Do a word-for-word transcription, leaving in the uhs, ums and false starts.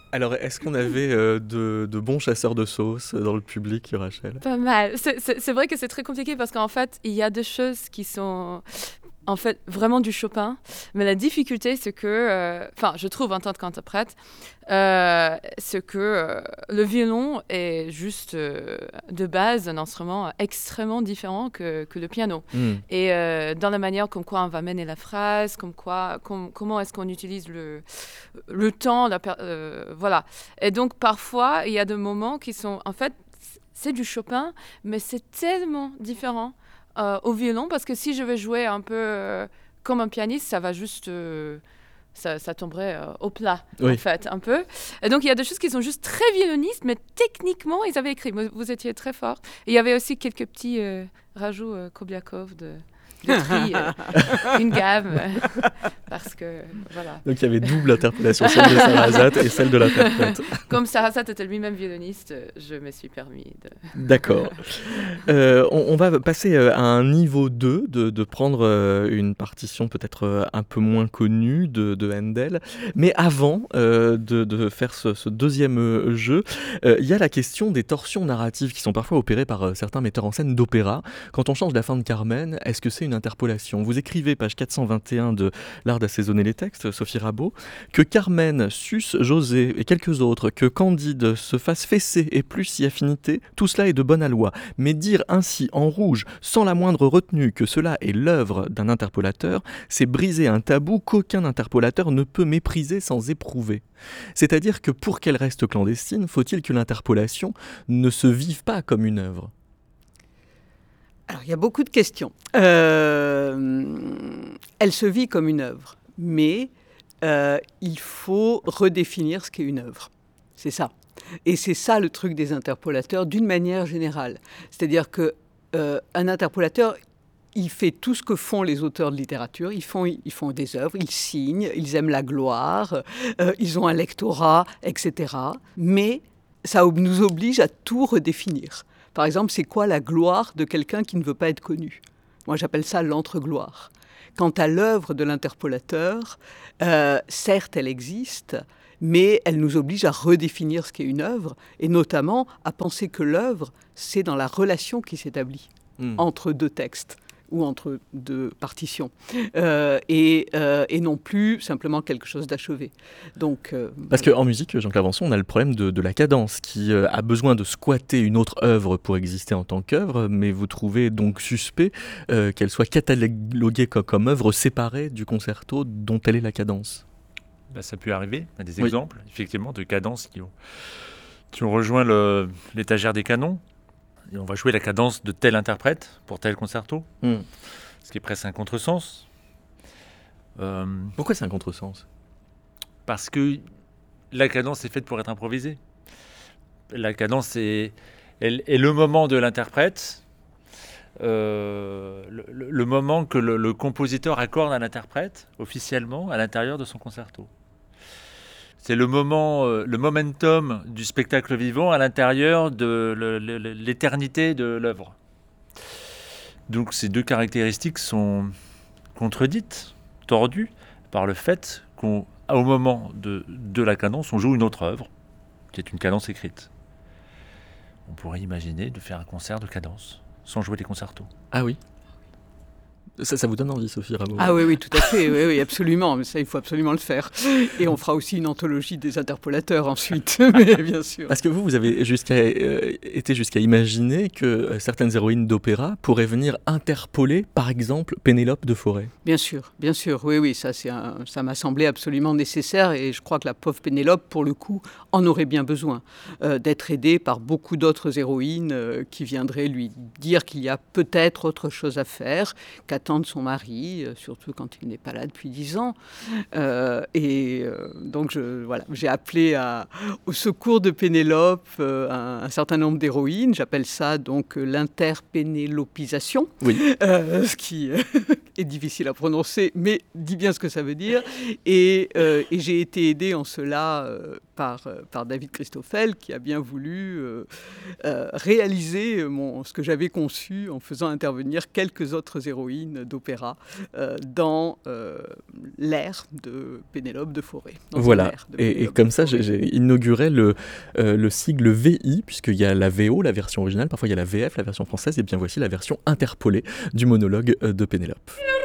Alors, est-ce qu'on avait euh, de, de bons chasseurs de sauce dans le public, Rachel? Pas mal. C'est, c'est- c'est vrai que c'est très compliqué parce qu'en fait, il y a des choses qui sont en fait vraiment du Chopin, mais la difficulté, c'est que, euh, enfin, je trouve en tant qu'interprète, euh, c'est que euh, le violon est juste euh, de base un instrument extrêmement différent que, que le piano. Hmm. Et euh, dans la manière comme quoi on va mener la phrase, comme quoi, com- comment est-ce qu'on utilise le, le temps, la per- euh, voilà. Et donc parfois, il y a des moments qui sont, en fait, c'est du Chopin, mais c'est tellement différent euh, au violon parce que si je vais jouer un peu euh, comme un pianiste, ça va juste, euh, ça, ça tomberait euh, au plat Oui. en fait, un peu. Et donc il y a des choses qui sont juste très violonistes, mais techniquement ils avaient écrit. Vous, vous étiez très fort. Et il y avait aussi quelques petits euh, rajouts euh, Kobliakov de de tri, euh, une gamme, euh, parce que voilà. Donc il y avait double interpellation, celle de Sarrazat et celle de l'interprète. Comme Sarrazat était lui-même violoniste, je me suis permis de... D'accord. Euh, on, on va passer euh, à un niveau deux, de, de prendre euh, une partition peut-être euh, un peu moins connue de, de Handel. Mais avant euh, de, de faire ce, ce deuxième euh, jeu, il euh, y a la question des torsions narratives qui sont parfois opérées par euh, certains metteurs en scène d'opéra. Quand on change la fin de Carmen, est-ce que c'est une interpolation? Vous écrivez, page quatre cent vingt et un de L'Art d'assaisonner les textes, Sophie Rabault, que Carmen suce José et quelques autres, que Candide se fasse fesser et plus si affinité, tout cela est de bonne aloi. Mais dire ainsi en rouge, sans la moindre retenue, que cela est l'œuvre d'un interpolateur, c'est briser un tabou qu'aucun interpolateur ne peut mépriser sans éprouver. C'est-à-dire que pour qu'elle reste clandestine, faut-il que l'interpolation ne se vive pas comme une œuvre? Alors, il y a beaucoup de questions. Euh, elle se vit comme une œuvre, mais euh, il faut redéfinir ce qu'est une œuvre. C'est ça. Et c'est ça le truc des interpolateurs d'une manière générale. C'est-à-dire qu'un euh, interpolateur, il fait tout ce que font les auteurs de littérature. Ils font, ils font des œuvres, ils signent, ils aiment la gloire, euh, ils ont un lectorat, et cetera. Mais ça nous oblige à tout redéfinir. Par exemple, c'est quoi la gloire de quelqu'un qui ne veut pas être connu? Moi, j'appelle ça l'entre-gloire. Quant à l'œuvre de l'interpolateur, euh, certes, elle existe, mais elle nous oblige à redéfinir ce qu'est une œuvre, et notamment à penser que l'œuvre, c'est dans la relation qui s'établit mmh. entre deux textes ou entre deux partitions, euh, et, euh, et non plus simplement quelque chose d'achevé. Donc, euh, Parce qu'en musique, Jean-Claire Vanson, on a le problème de, de la cadence, qui euh, a besoin de squatter une autre œuvre pour exister en tant qu'œuvre, mais vous trouvez donc suspect euh, qu'elle soit cataloguée comme, comme œuvre séparée du concerto dont elle est la cadence. Ben, ça peut arriver, il y a des oui. exemples, effectivement, de cadences qui ont, qui ont rejoint le, l'étagère des canons. Et on va jouer la cadence de tel interprète pour tel concerto, mm. ce qui est presque un contresens. Euh, Pourquoi c'est un contresens? Parce que la cadence est faite pour être improvisée. La cadence est, est, est le moment de l'interprète, euh, le, le moment que le, le compositeur accorde à l'interprète officiellement à l'intérieur de son concerto. C'est le moment, euh, le momentum du spectacle vivant à l'intérieur de le, le, l'éternité de l'œuvre. Donc ces deux caractéristiques sont contredites, tordues, par le fait qu'au moment de, de la cadence, on joue une autre œuvre, qui est une cadence écrite. On pourrait imaginer de faire un concert de cadence, sans jouer des concertos. Ah oui. Ça, ça vous donne envie, Sophie Rabault? Ah oui, oui, tout à fait, oui, oui, absolument. Mais ça, il faut absolument le faire. Et on fera aussi une anthologie des interpolateurs ensuite, mais bien sûr. Parce que vous, vous avez jusqu'à, euh, été jusqu'à imaginer que euh, certaines héroïnes d'opéra pourraient venir interpoler, par exemple, Pénélope de Forêt. Bien sûr, bien sûr, oui, oui, ça, c'est un, ça m'a semblé absolument nécessaire et je crois que la pauvre Pénélope, pour le coup, en aurait bien besoin euh, d'être aidée par beaucoup d'autres héroïnes euh, qui viendraient lui dire qu'il y a peut-être autre chose à faire qu'attendre de son mari, euh, surtout quand il n'est pas là depuis dix ans. Euh, et euh, donc, je, voilà, j'ai appelé à, au secours de Pénélope euh, un, un certain nombre d'héroïnes. J'appelle ça donc l'interpénélopisation, oui. euh, ce qui est difficile à prononcer, mais dit bien ce que ça veut dire. Et, euh, et j'ai été aidée en cela euh, par, par David Christoffel, qui a bien voulu euh, euh, réaliser mon, ce que j'avais conçu en faisant intervenir quelques autres héroïnes scène d'opéra euh, dans euh, l'air de Pénélope de Fauré. Voilà, et, et comme ça j'ai, j'ai inauguré le, euh, le sigle V I, puisqu'il y a la V O, la version originale, parfois il y a la V F, la version française, et bien voici la version interpolée du monologue de Pénélope.